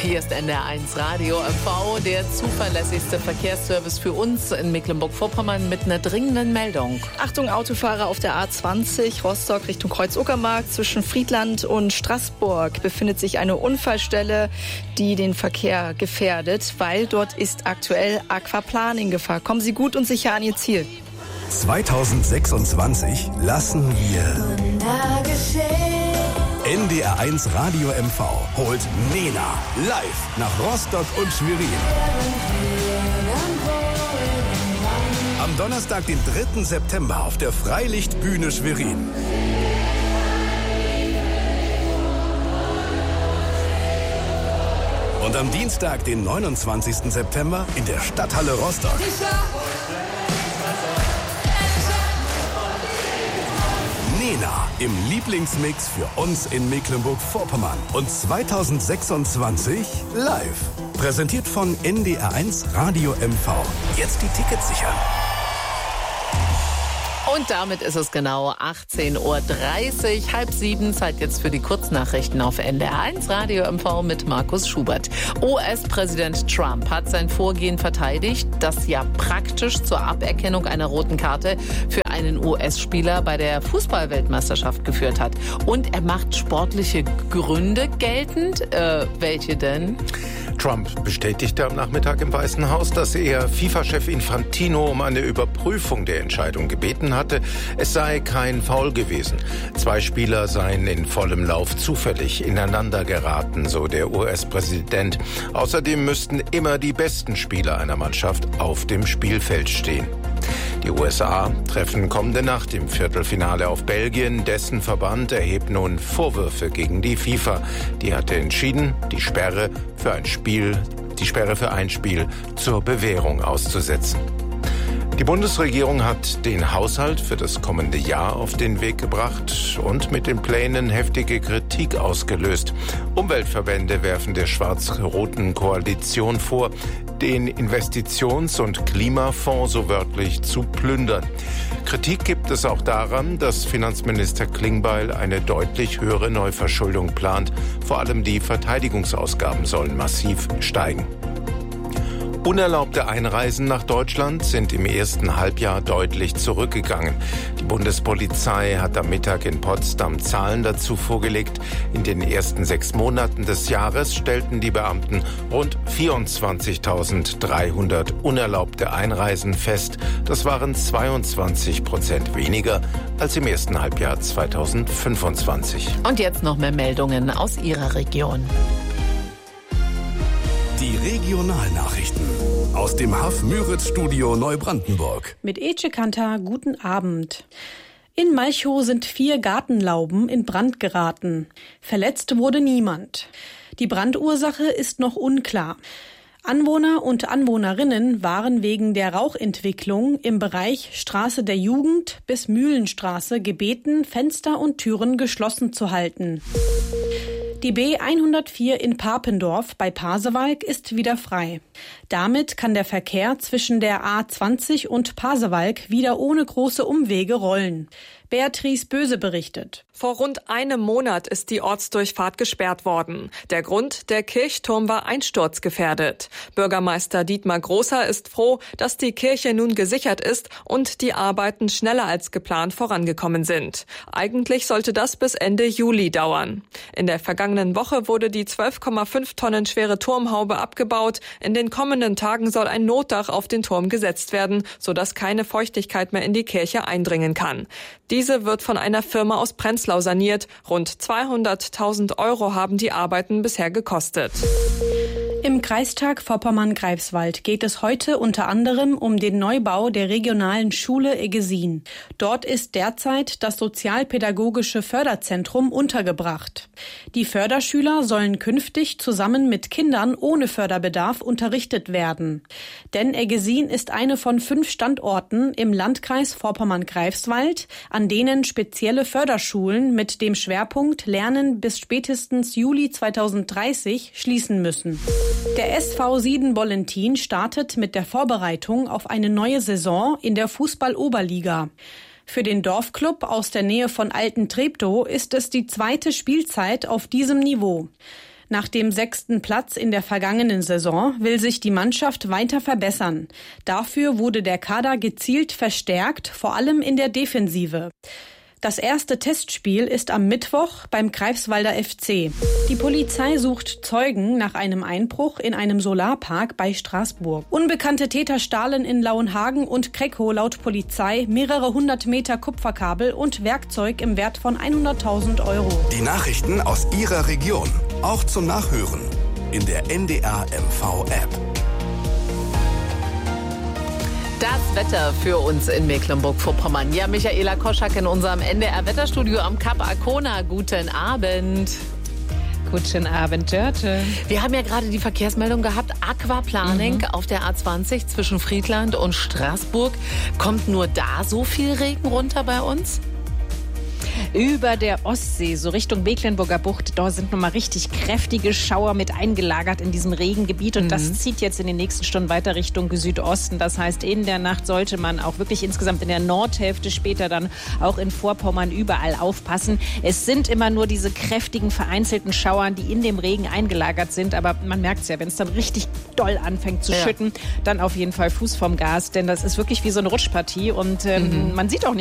Hier ist NDR1 Radio MV, der zuverlässigste Verkehrsservice für uns in Mecklenburg-Vorpommern mit einer dringenden Meldung. Achtung, Autofahrer auf der A20 Rostock Richtung Kreuz-Uckermark. Zwischen Friedland und Straßburg befindet sich eine Unfallstelle, die den Verkehr gefährdet, weil dort ist aktuell Aquaplan in Gefahr. Kommen Sie gut und sicher an Ihr Ziel. 2026 lassen wir NDR1 Radio MV holt Nena live nach Rostock und Schwerin. Am Donnerstag, den 3. September auf der Freilichtbühne Schwerin. Und am Dienstag, den 29. September in der Stadthalle Rostock. Nena im Lieblingsmix für uns in Mecklenburg-Vorpommern. Und 2026 live. Präsentiert von NDR1 Radio MV. Jetzt die Tickets sichern. Und damit ist es genau 18:30 Uhr, 6:30, Zeit jetzt für die Kurznachrichten auf NDR1 Radio MV mit Markus Schubert. US-Präsident Trump hat sein Vorgehen verteidigt, das ja praktisch zur Aberkennung einer roten Karte für einen US-Spieler bei der Fußball-Weltmeisterschaft geführt hat. Und er macht sportliche Gründe geltend. Welche denn? Trump bestätigte am Nachmittag im Weißen Haus, dass er FIFA-Chef Infantino um eine Überprüfung der Entscheidung gebeten hatte. Es sei kein Foul gewesen. 2 Spieler seien in vollem Lauf zufällig ineinander geraten, so der US-Präsident. Außerdem müssten immer die besten Spieler einer Mannschaft auf dem Spielfeld stehen. Die USA treffen kommende Nacht im Viertelfinale auf Belgien. Dessen Verband erhebt nun Vorwürfe gegen die FIFA. Die hatte entschieden, die Sperre für ein Spiel zur Bewährung auszusetzen. Die Bundesregierung hat den Haushalt für das kommende Jahr auf den Weg gebracht und mit den Plänen heftige Kritik ausgelöst. Umweltverbände werfen der schwarz-roten Koalition vor, den Investitions- und Klimafonds so wörtlich zu plündern. Kritik gibt es auch daran, dass Finanzminister Klingbeil eine deutlich höhere Neuverschuldung plant. Vor allem die Verteidigungsausgaben sollen massiv steigen. Unerlaubte Einreisen nach Deutschland sind im ersten Halbjahr deutlich zurückgegangen. Die Bundespolizei hat am Mittag in Potsdam Zahlen dazu vorgelegt. In den ersten 6 Monaten des Jahres stellten die Beamten rund 24.300 unerlaubte Einreisen fest. Das waren 22% weniger als im ersten Halbjahr 2025. Und jetzt noch mehr Meldungen aus Ihrer Region. Die Regionalnachrichten aus dem Haff-Müritz-Studio Neubrandenburg. Mit Ece Kanter, guten Abend. In Malchow sind 4 Gartenlauben in Brand geraten. Verletzt wurde niemand. Die Brandursache ist noch unklar. Anwohner und Anwohnerinnen waren wegen der Rauchentwicklung im Bereich Straße der Jugend bis Mühlenstraße gebeten, Fenster und Türen geschlossen zu halten. Die B104 in Papendorf bei Pasewalk ist wieder frei. Damit kann der Verkehr zwischen der A20 und Pasewalk wieder ohne große Umwege rollen. Beatrice Böse berichtet. Vor rund einem Monat ist die Ortsdurchfahrt gesperrt worden. Der Grund, der Kirchturm war einsturzgefährdet. Bürgermeister Dietmar Großer ist froh, dass die Kirche nun gesichert ist und die Arbeiten schneller als geplant vorangekommen sind. Eigentlich sollte das bis Ende Juli dauern. In der vergangenen Woche wurde die 12,5 Tonnen schwere Turmhaube abgebaut. In den kommenden Tagen soll ein Notdach auf den Turm gesetzt werden, sodass keine Feuchtigkeit mehr in die Kirche eindringen kann. Diese wird von einer Firma aus Prenzlau saniert. Rund 200.000 € haben die Arbeiten bisher gekostet. Im Kreistag Vorpommern-Greifswald geht es heute unter anderem um den Neubau der regionalen Schule Eggesin. Dort ist derzeit das Sozialpädagogische Förderzentrum untergebracht. Die Förderschüler sollen künftig zusammen mit Kindern ohne Förderbedarf unterrichtet werden. Denn Eggesin ist eine von 5 Standorten im Landkreis Vorpommern-Greifswald, an denen spezielle Förderschulen mit dem Schwerpunkt Lernen bis spätestens Juli 2030 schließen müssen. Der SV Sieden-Bollentin startet mit der Vorbereitung auf eine neue Saison in der Fußball-Oberliga. Für den Dorfclub aus der Nähe von Alten Treptow ist es die 2. Spielzeit auf diesem Niveau. Nach dem 6. Platz in der vergangenen Saison will sich die Mannschaft weiter verbessern. Dafür wurde der Kader gezielt verstärkt, vor allem in der Defensive. Das erste Testspiel ist am Mittwoch beim Greifswalder FC. Die Polizei sucht Zeugen nach einem Einbruch in einem Solarpark bei Straßburg. Unbekannte Täter stahlen in Lauenhagen und Kreckow laut Polizei mehrere 100 Meter Kupferkabel und Werkzeug im Wert von 100.000 Euro. Die Nachrichten aus Ihrer Region, auch zum Nachhören in der NDR MV App. Das Wetter für uns in Mecklenburg-Vorpommern. Ja, Michaela Koschak in unserem NDR-Wetterstudio am Kap Arkona. Guten Abend. Guten Abend, Dörte. Wir haben ja gerade die Verkehrsmeldung gehabt. Aquaplaning auf der A20 zwischen Friedland und Straßburg. Kommt nur da so viel Regen runter bei uns? Über der Ostsee, so Richtung Mecklenburger Bucht, da sind nochmal richtig kräftige Schauer mit eingelagert in diesem Regengebiet. Und das zieht jetzt in den nächsten Stunden weiter Richtung Südosten. Das heißt, in der Nacht sollte man auch wirklich insgesamt in der Nordhälfte, später dann auch in Vorpommern überall aufpassen. Es sind immer nur diese kräftigen, vereinzelten Schauern, die in dem Regen eingelagert sind. Aber man merkt es ja, wenn es dann richtig doll anfängt zu schütten, dann auf jeden Fall Fuß vom Gas. Denn das ist wirklich wie so eine Rutschpartie. Und man sieht auch nicht